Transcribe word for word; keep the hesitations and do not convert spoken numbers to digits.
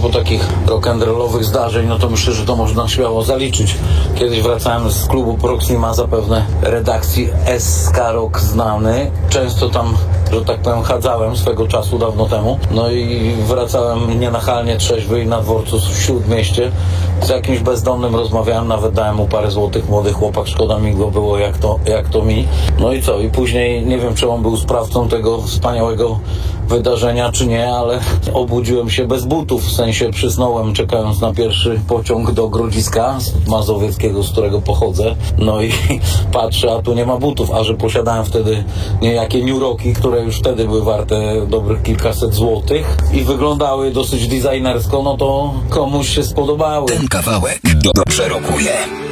propos takich rock'n'rollowych zdarzeń, no to myślę, że to można śmiało zaliczyć. Kiedyś wracałem z klubu Proxima, zapewne redakcji S K Rock znany. Często tam, że tak powiem, chadzałem swego czasu dawno temu. No i wracałem nienachalnie trzeźwy i na dworcu w Śródmieście. Z jakimś bezdomnym rozmawiałem, nawet dałem mu parę złotych, młody chłopak, szkoda mi go było, jak to, jak to mi. No i co? I później, nie wiem, czy on był sprawcą tego wspaniałego wydarzenia, czy nie, ale obudziłem się bez butów, w sensie przysnąłem, czekając na pierwszy pociąg do Grodziska mazowieckiego, z którego pochodzę. No i patrzę, a tu nie ma butów, a że posiadałem wtedy niejakie New Rocky, które już wtedy były warte dobrych kilkaset złotych i wyglądały dosyć designersko, no to komuś się spodobały. Ten kawałek dobrze rokuje.